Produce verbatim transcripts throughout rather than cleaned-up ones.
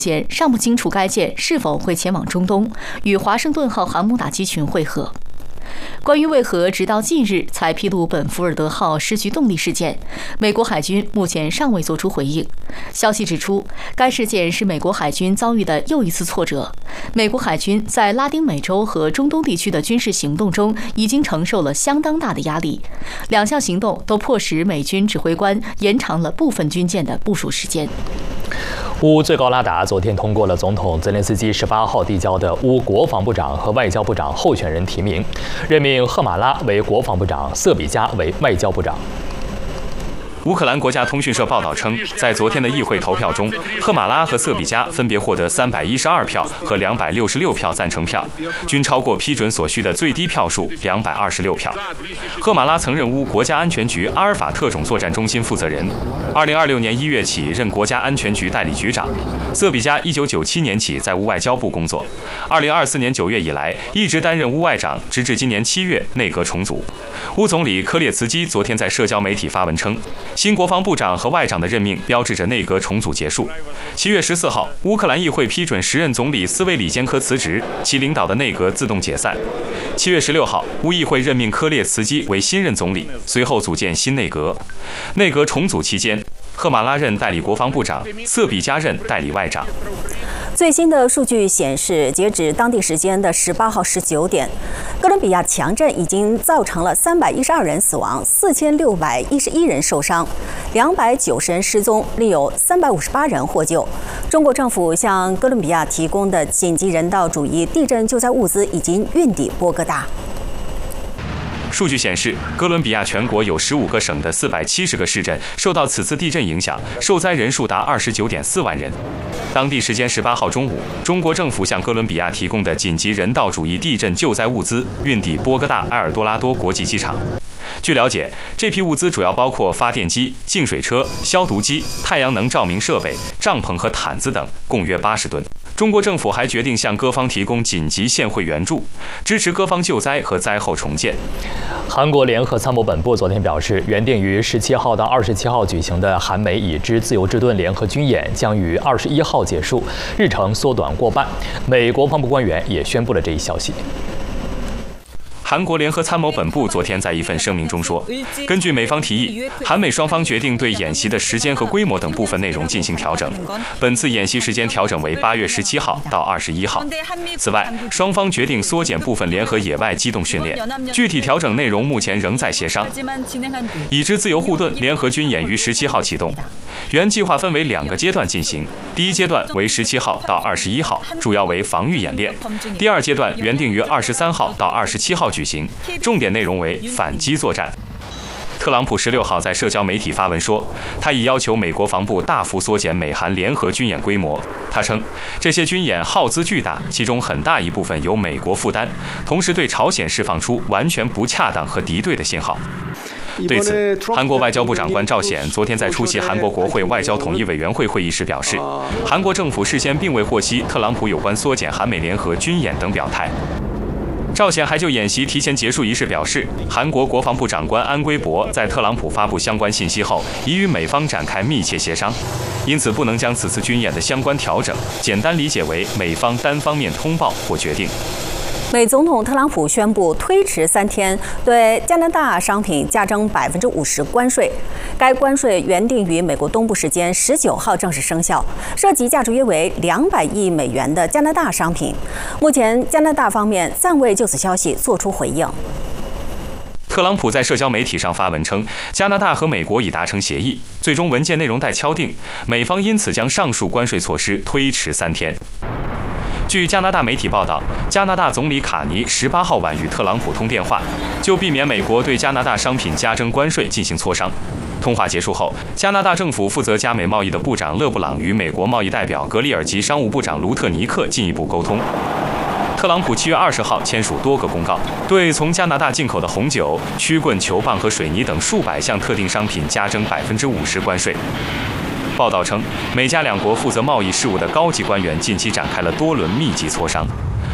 前尚不清楚该舰是否会前往中东与华盛顿号航母打击群会合。关于为何直到近日才披露本福尔德号失去动力事件，美国海军目前尚未作出回应。消息指出，该事件是美国海军遭遇的又一次挫折。美国海军在拉丁美洲和中东地区的军事行动中已经承受了相当大的压力，两项行动都迫使美军指挥官延长了部分军舰的部署时间。 乌最高拉达昨天通过了总统泽连斯基十八号递交的乌国防部长和外交部长候选人提名，任命赫马拉为国防部长，瑟比加为外交部长。 乌克兰国家通讯社报道称，在昨天的议会投票中，赫马拉和瑟比加分别获得三百一十二票和两百六十六票赞成票，均超过批准所需的最低票数两百二十六票。赫马拉曾任乌国家安全局阿尔法特种作战中心负责人，二零二六年一月起任国家安全局代理局长。瑟比加一九九七年起在乌外交部工作，二零二四年九月以来一直担任乌外长，直至今年七月内阁重组。乌总理科列茨基昨天在社交媒体发文称，新国防部长和外长的任命标志着内阁重组结束。七月十四号，乌克兰议会批准时任总理斯维里坚科辞职，其领导的内阁自动解散。七月十六号，乌议会任命科列茨基为新任总理，随后组建新内阁。内阁重组期间，赫马拉任代理国防部长，瑟比加任代理外长。 最新的数据显示，截止当地时间的十八号十九点，哥伦比亚强震已经造成了三百一十二人死亡，四千六百一十一人受伤，两百九十人失踪，另有三百五十八人获救。中国政府向哥伦比亚提供的紧急人道主义地震救灾物资已经运抵波哥大。 数据显示，哥伦比亚全国有十五个省的四百七十个市镇受到此次地震影响，受灾人数达二十九点四万人。当地时间十八号中午，中国政府向哥伦比亚提供的紧急人道主义地震救灾物资运抵波哥大埃尔多拉多国际机场。据了解，这批物资主要包括发电机、净水车、消毒机、太阳能照明设备、帐篷和毯子等，共约八十吨。中国政府还决定向各方提供紧急现汇援助，支持各方救灾和灾后重建。 韩国联合参谋本部昨天表示，原定于十七号到二十七号举行的韩美以之自由之盾联合军演将于二十一号结束，日程缩短过半。美国防部官员也宣布了这一消息。 韩国联合参谋本部昨天在一份声明中说，根据美方提议，韩美双方决定对演习的时间和规模等部分内容进行调整。本次演习时间调整为八月十七号到二十一号。此外，双方决定缩减部分联合野外机动训练，具体调整内容目前仍在协商。已知自由护盾联合军演于十七号启动，原计划分为两个阶段进行，第一阶段为十七号到二十一号，主要为防御演练；第二阶段原定于二十三号到二十七号举行，重点内容为反击作战。特朗普十六号在社交媒体发文说，他已要求美国防部大幅缩减美韩联合军演规模。他称，这些军演耗资巨大，其中很大一部分由美国负担，同时对朝鲜释放出完全不恰当和敌对的信号。对此，韩国外交部长官赵显昨天在出席韩国国会外交统一委员会会议时表示，韩国政府事先并未获悉特朗普有关缩减韩美联合军演等表态。赵显还就演习提前结束一事表示，韩国国防部长官安圭博在特朗普发布相关信息后，已与美方展开密切协商，因此不能将此次军演的相关调整简单理解为美方单方面通报或决定。 美总统特朗普宣布推迟三天对加拿大商品加征百分之五十关税，该关税原定于美国东部时间十九号正式生效，涉及价值约为两百亿美元的加拿大商品。目前加拿大方面暂未就此消息作出回应。 特朗普在社交媒体上发文称，加拿大和美国已达成协议，最终文件内容待敲定，美方因此将上述关税措施推迟三天。据加拿大媒体报道，加拿大总理卡尼十八号晚与特朗普通电话，就避免美国对加拿大商品加征关税进行磋商。通话结束后，加拿大政府负责加美贸易的部长勒布朗与美国贸易代表格里尔及商务部长卢特尼克进一步沟通。特朗普七月二十号签署多个公告，对从加拿大进口的红酒、曲棍球棒和水泥等数百项特定商品加征百分之五十关税。报道称，美加两国负责贸易事务的高级官员近期展开了多轮密集磋商。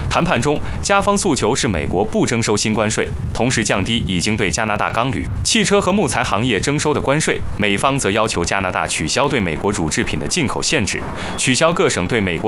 谈判中，加方诉求是美国不征收新关税，同时降低已经对加拿大钢铝、汽车和木材行业征收的关税。美方则要求加拿大取消对美国乳制品的进口限制，取消各省对美国